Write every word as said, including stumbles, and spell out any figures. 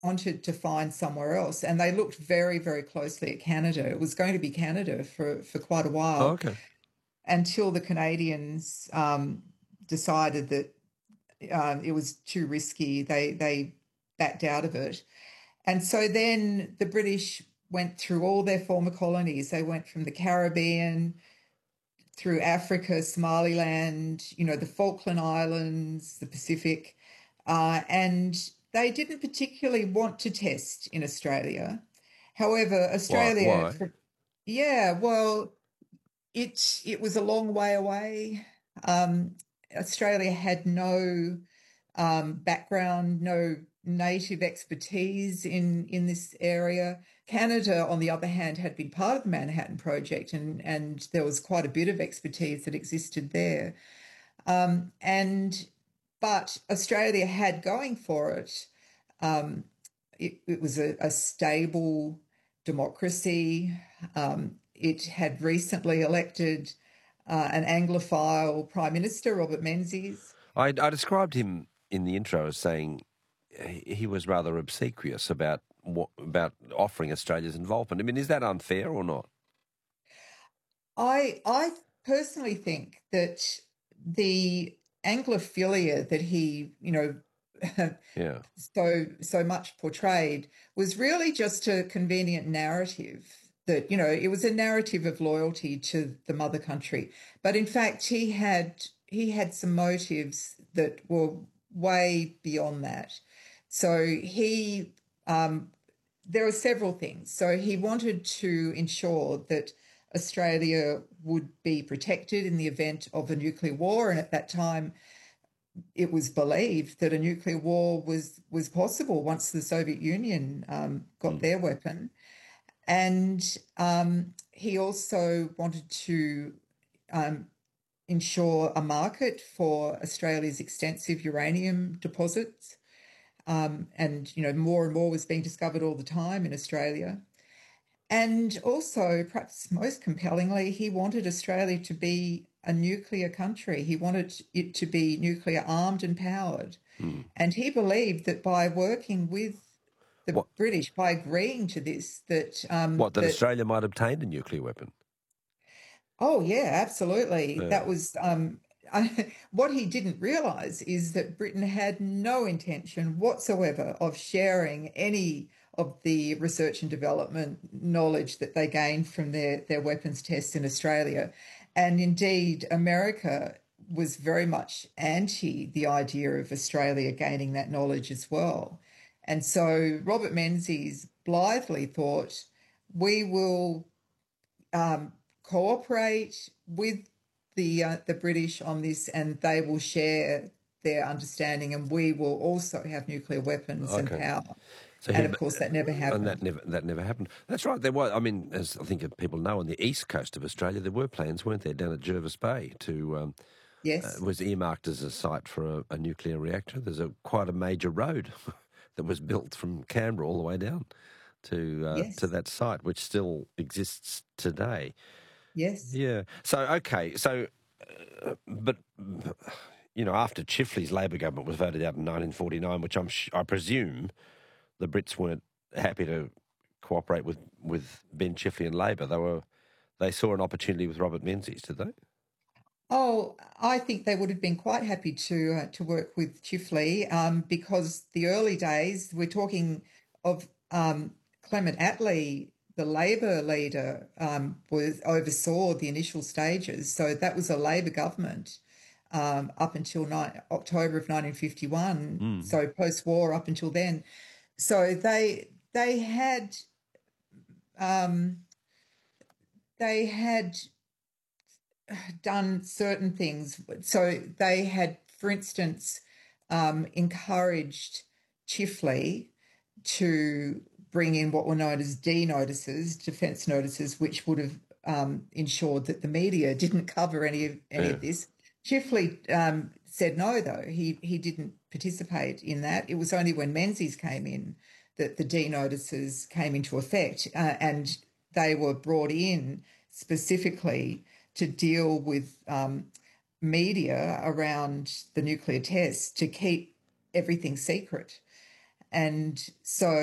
wanted to find somewhere else, and they looked very, very closely at Canada. It was going to be Canada for, for quite a Oh, while okay. until the Canadians um, decided that um, it was too risky. They they backed out of it, and so then the British went through all their former colonies. They went from the Caribbean through Africa, Somaliland, you know, the Falkland Islands, the Pacific, uh, and they didn't particularly want to test in Australia. However, Why? Australia, Why? for, yeah, well, it it was a long way away. Um, Australia had no um, background, no native expertise in in this area. Canada, on the other hand, had been part of the Manhattan Project, and and there was quite a bit of expertise that existed there. Um, and but Australia had going for it. Um, it, it was a, a stable democracy. Um, it had recently elected uh, an Anglophile Prime Minister, Robert Menzies. I, I described him in the intro as saying he he was rather obsequious about what, about offering Australia's involvement. I mean, is that unfair or not? I I personally think that the Anglophilia that he, you know, Yeah. so so much portrayed was really just a convenient narrative that, you know, it was a narrative of loyalty to the mother country. But in fact, he had he had some motives that were way beyond that. So he um, there are several things. So he wanted to ensure that Australia would be protected in the event of a nuclear war. And at that time, it was believed that a nuclear war was was possible once the Soviet Union um, got Mm. their weapon. And um, he also wanted to um, ensure a market for Australia's extensive uranium deposits. Um, and, you know, more and more was being discovered all the time in Australia. And also, perhaps most compellingly, he wanted Australia to be a nuclear country. He wanted it to be nuclear armed and powered. Mm. And he believed that by working with the What? British, by agreeing to this, that um, What? That that Australia might obtain a nuclear weapon? oh yeah, absolutely, Yeah. that was um, I, what he didn't realise is that Britain had no intention whatsoever of sharing any of the research and development knowledge that they gained from their, their weapons tests in Australia. And indeed, America was very much anti the idea of Australia gaining that knowledge as well. And so Robert Menzies blithely thought, we will um, cooperate with the uh, the British on this, and they will share their understanding, and we will also have nuclear weapons and Okay. power. So And he, of course, that never and that happened. never that never happened. That's right. There was. I mean, as I think people know, on the east coast of Australia, there were plans, weren't there, down at Jervis Bay to um, uh, Yes, was earmarked as a site for a, a nuclear reactor. There's a quite a major road that was built from Canberra all the way down to uh, to yes, that site, which still exists today. yes. Yeah. So okay. So, uh, but you know, after Chifley's Labor government was voted out in nineteen forty-nine, which I'm sh- I presume the Brits weren't happy to cooperate with, with Ben Chifley and Labor. They were they saw an opportunity with Robert Menzies, did they? Oh, I think they would have been quite happy to uh, to work with Chifley um, because the early days, we're talking of um, Clement Attlee, the Labor leader, um, was oversaw the initial stages. So that was a Labor government um, up until ni- October of nineteen fifty-one. Mm. So post-war up until then. So they they had um, they had done certain things. So they had, for instance, um, encouraged Chifley to bring in what were known as D notices, defence notices, which would have um, ensured that the media didn't cover any of any Yeah. of this. Chifley um, said no, though he he didn't participate in that. It was only when Menzies came in that the D notices came into effect, uh, and they were brought in specifically to deal with um, media around the nuclear tests to keep everything secret. And so